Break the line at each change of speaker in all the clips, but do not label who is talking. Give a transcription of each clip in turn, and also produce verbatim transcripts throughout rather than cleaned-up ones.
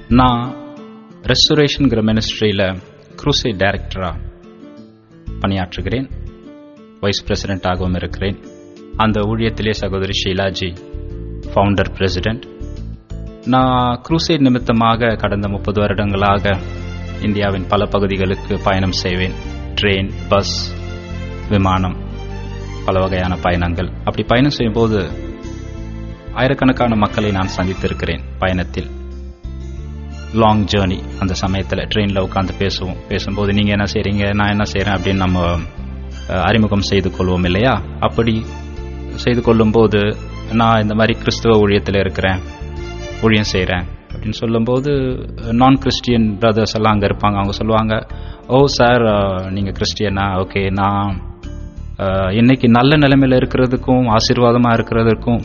நான் ரெஸ்டோரேஷன்கிற மினிஸ்ட்ரியில் க்ரூசேட் டைரக்டராக பணியாற்றுகிறேன். வைஸ் பிரசிடென்டாகவும் இருக்கிறேன். அந்த ஊழியத்திலே சகோதரி ஷீலாஜி ஃபவுண்டர் பிரசிடென்ட். நான் க்ரூசேட் நிமித்தமாக கடந்த முப்பது வருடங்களாக இந்தியாவின் பல பகுதிகளுக்கு பயணம் செய்வேன். ட்ரெயின், பஸ், விமானம், பல வகையான பயணங்கள். அப்படி பயணம் செய்யும்போது ஆயிரக்கணக்கான மக்களை நான் சந்தித்திருக்கிறேன். பயணத்தில் லாங் ஜேர்னி, அந்த சமயத்தில் ட்ரெயினில் உட்காந்து பேசுவோம். பேசும்போது நீங்கள் என்ன செய்கிறீங்க, நான் என்ன செய்கிறேன் அப்படின்னு நம்ம அறிமுகம் செய்து கொள்வோம் இல்லையா? அப்படி செய்து கொள்ளும்போது நான் இந்த மாதிரி கிறிஸ்துவ ஊழியத்தில் இருக்கிறேன், ஊழியம் செய்கிறேன் அப்படின்னு சொல்லும்போது நான் கிறிஸ்டியன் பிரதர்ஸ் எல்லாம் அங்கே இருப்பாங்க. அவங்க சொல்லுவாங்க, ஓ சார் நீங்கள் கிறிஸ்டியனா, ஓகே. நான் இன்னைக்கு நல்ல நிலைமையில் இருக்கிறதுக்கும் ஆசீர்வாதமாக இருக்கிறதுக்கும்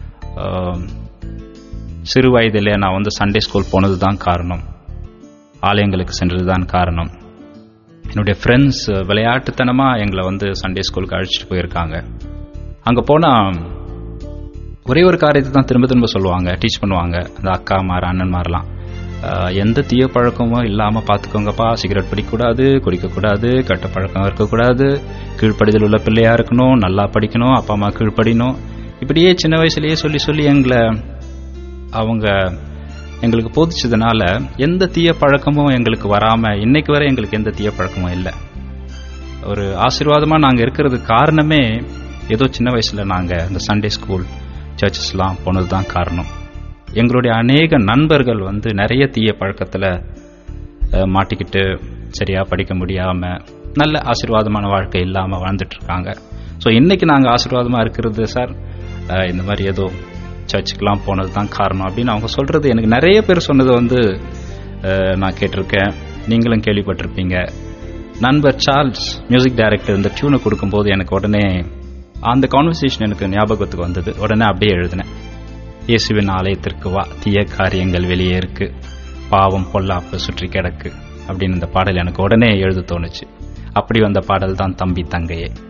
சிறு வயதிலே நான் வந்து சண்டே ஸ்கூல் போனது தான் காரணம், ஆலயங்களுக்கு சென்றது தான் காரணம். என்னுடைய ஃப்ரெண்ட்ஸ் விளையாட்டுத்தனமாக எங்களை வந்து சண்டே ஸ்கூலுக்கு அழைச்சிட்டு போயிருக்காங்க. அங்கே போனால் ஒரே ஒரு காரியத்தை தான் திரும்ப திரும்ப சொல்லுவாங்க, டீச் பண்ணுவாங்க. அந்த அக்கா மாற அண்ணன்மாரெலாம், எந்த தீய பழக்கமும் இல்லாமல் பார்த்துக்கோங்கப்பா, சிகரெட் பிடிக்கக்கூடாது, குடிக்கக்கூடாது, கெட்ட பழக்கம் இருக்கக்கூடாது, கீழ்ப்படிதல் உள்ள பிள்ளையாக இருக்கணும், நல்லா படிக்கணும், அப்பா அம்மா கீழ்ப்படினோம். இப்படியே சின்ன வயசுலேயே சொல்லி சொல்லி எங்களை அவங்க எங்களுக்கு போதிச்சதுனால எந்த தீய பழக்கமும் எங்களுக்கு வராமல் இன்னைக்கு வரை எங்களுக்கு எந்த தீய பழக்கமும் இல்லை. ஒரு ஆசீர்வாதமாக நாங்கள் இருக்கிறதுக்கு காரணமே ஏதோ சின்ன வயசில் நாங்கள் இந்த சண்டே ஸ்கூல் சர்ச்சஸ்லாம் போனது தான் காரணம். எங்களுடைய அநேக நண்பர்கள் வந்து நிறைய தீய பழக்கத்தில் மாட்டிக்கிட்டு சரியாக படிக்க முடியாமல் நல்ல ஆசீர்வாதமான வாழ்க்கை இல்லாமல் வாழ்ந்துட்டுருக்காங்க. ஸோ இன்றைக்கி நாங்கள் ஆசீர்வாதமாக இருக்கிறது சார் இந்த மாதிரி ஏதோ சர்ச்சுக்கெலாம் போனது தான் காரணம் அப்படின்னு அவங்க சொல்கிறது. எனக்கு நிறைய பேர் சொன்னதை வந்து நான் கேட்டிருக்கேன், நீங்களும் கேள்விப்பட்டிருப்பீங்க. நண்பர் சார்ல்ஸ் மியூசிக் டைரக்டர் இந்த டியூனை கொடுக்கும்போது எனக்கு உடனே அந்த கான்வர்சேஷன் எனக்கு ஞாபகத்துக்கு வந்தது. உடனே அப்படியே எழுதினேன், இயேசுவின் ஆலயத்திற்கு வா, தீய காரியங்கள் வெளியே இருக்கு, பாவம் பொல்லாப்பு சுற்றி கிடக்கு அப்படின்னு இந்த பாடல் எனக்கு உடனே எழுத தோணுச்சு. அப்படி வந்த பாடல் தான் தம்பி தங்கையே.